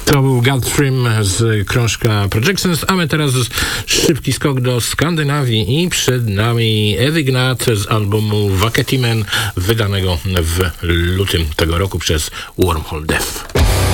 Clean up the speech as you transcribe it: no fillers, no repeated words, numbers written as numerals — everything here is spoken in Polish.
To był Gutfrim z krążka Projections, a my teraz szybki skok do Skandynawii i przed nami Evignat z albumu Vaketimen, wydanego w lutym tego roku przez Wormhole Death.